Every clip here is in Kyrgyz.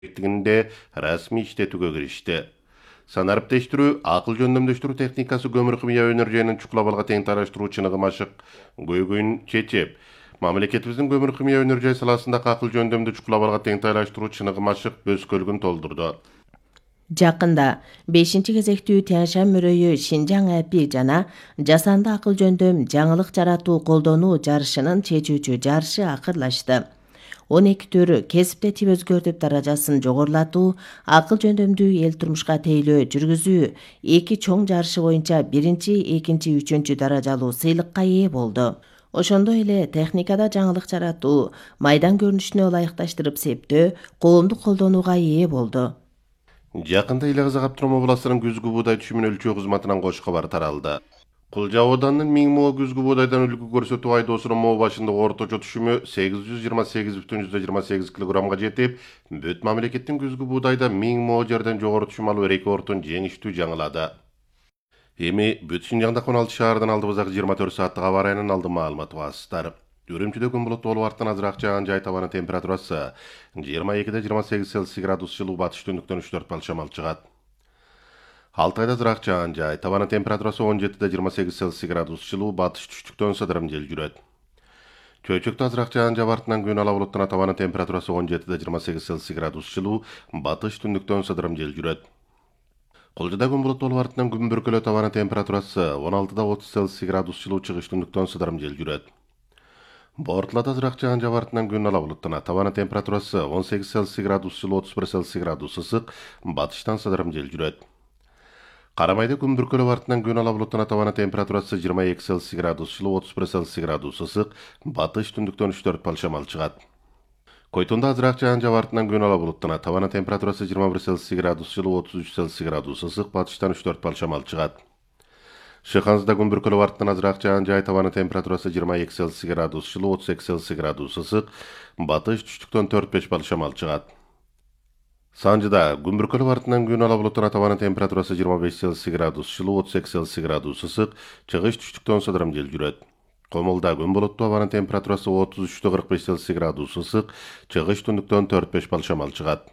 Тигинде расмий иштетүүгө киришти. Санариптештирүү, акыл жөндөмдөштүрүү техникасы көмүр кимия өнөржөнүн чукулабалга тең тараштыруу чыныгы машык көйгөйүн чечип, мамлекетибиздин көмүр кимия өнөржай саласында акыл жөндөмдүү чукулабалга тең тараштыруу чыныгы машык бөскөлүгүн толдурду. Жакында 5-кезектүү Тянь-Шань мөрөйү Шинжаң әпи жана жасанды акыл жөндөм жаңылык жаратуу колдонуу жарышынын чечүүчү жарышы акырлашты. 12 төр кесипте тип өзгөртүп даражасын жогорулатуу, акыл жөндөмдүү эл турмушка тейлөө жүргүзүү 2 чоң жарышы боюнча 1, 2, 3 даражалуу сыйлыкка ээ болду. Ошондой эле техникада жаңылык жаратуу, майдан көрүнүшүнө ылайыкташтырып септөө, коомдук колдонууга ээ болду. Жакында Эле Казак Автономия областынын күзгү буудай түшүмүн өлчөө кызматынан кош кабар таралды. Кулжа ауданынын 1000 мо күзгү буудайдан үлгү көрсөтүү айдоосунун мо башындагы орточо түшүмү 828,28 килограммга жетип, бүт мамлекеттин күзгү буудайда 1000 мо жерден жогору түшүм алуу рекордун жеңиштүү жаңылады. Эми бүт Шинжаңда 16 шаардан алдыбызак 24 сааттык аба ырайынын алдын маалыматы басыстар. Үрүмчүдө күн булуттуу болуп арттан азыраак жаан жай табанын температурасы 22-28 Цельсий градус жылуу, батыш түндүктөн 3-4 шамал чыгат. Алтайда азыраак жаан жай табанын температурасы 17-28 Цельсий градус жылуу, батыш түштүктөн сыдырым жел жүрөт. Чөйчөктө азыраак жаан жаап артынан күн ала булуттана табанын температурасы 17-28 Цельсий градус жылуу, батыш түндүктөн сыдырым жел жүрөт. Кулжада күн булуттуу болуп артынан күн бүркөлөө табанын температурасы 16-30 Цельсий градус жылуу, чыгыш түндүктөн сыдырым жел жүрөт. Бортулада азыраак жаан жаап артынан күн ала булуттана табанын температурасы 18 Цельсий градус жылуу, 31 Цельсий градус ысык, батыштан сыдырым жел жүрөт. Карамайда күн бүркөлөп артынан күн ала булуттана табанын температурасы 22 Цельсий градус жылуу, 31 Цельсий градус ысык, батыш түндүктөн 3-4 шамал чыгат. Койтунда азыраак жаан жаап артынан күн ала булуттана табанын температурасы 21 Цельсий градус жылуу, 33 Цельсий градус ысык, батыштан 3-4 шамал чыгат. Шыхансыда күн бүркөлөп артынан азыраак жаан жай табанын температурасы 22 Цельсий градус жылуу, 32 Цельсий градус ысык, батыш түштүктөн 4-5 шамал чыгат. Санжыда күн бүркөлөп артынан күн ала булуттана табанын температурасы 25 Цельсий градус жылуу, 32 Цельсий градус ысык, чыгыш түштүктөн сыдырым жел жүрөт. Комулда күн булуттуу, абанын температурасы 33-45 Цельсий градус ысык, чыгыш түндүктөн 4-5 шамал чыгат.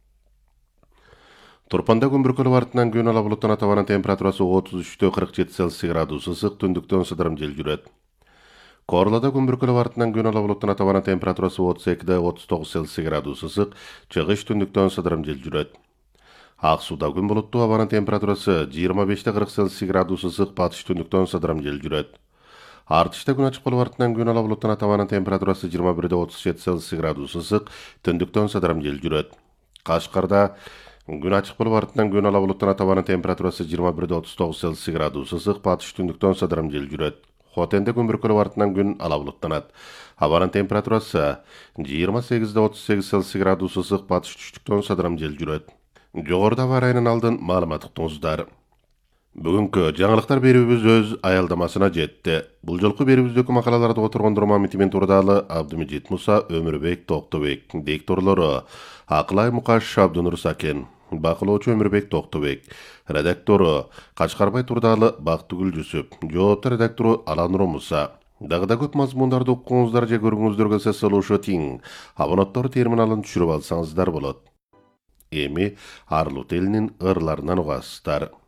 Турпанда күн бүркөлөп артынан күн ала булуттана табанын температурасы 33-47 Цельсий градус ысык, түндүктөн сыдырым жел жүрөт. Корлада күн бүркөлөп артынан күн ала булуттана табанын температурасы 32-39 Цельсий градус ысык, чыгыш түндүктөн сыдырым жел жүрөт. Ак сууда күн булуттуу, абанын температурасы 25-40 Цельсий градус ысык, батыш түндүктөн сыдырым жел жүрөт. Артышта күн ачык болуп артынан күн ала булуттана табанын температурасы 21-37 Цельсий градус ысык, түндүктөн сыдырым жел жүрөт. Кашкарда күн ачык болуп артынан күн ала булуттана табанын температурасы 21-39 Цельсий градус ысык, батыш түндүктөн сыдырым жел жүрөт. Хотенде күн бүркөлөп артынан күн ала булуттанат. Абанын температурасы 28-38 Цельсий градус ысык, батыш түштүктөн сыдырым жел жүрөт. Жогоруда аба ырайынын алдын маалымат уктуңуздар. Бүгүнкү жаңылыктар берүүбүз өз аялдамасына жетти. Бул жолку берүүбүздөгү макалаларды которгондор Мамитимен Турдалы, Абдымежит Муса, Өмүрбек Токтобек. Дикторлору Акылай Мукаш, Абдынур Сакен. Бакылоочу Өмүрбек Токтобек. Редактору Качкарбай Турдалы, Бактыгүл Жусуп. Жоопту редактору Аланур Муса. Дагы көп мазмундарды укуңуздар же көргүңүздөр келсе салышы тиң. Абонаттар терминалын түшүрүп алсаңыздар болот. Эми Арлут элинин ырларынан угасыздар.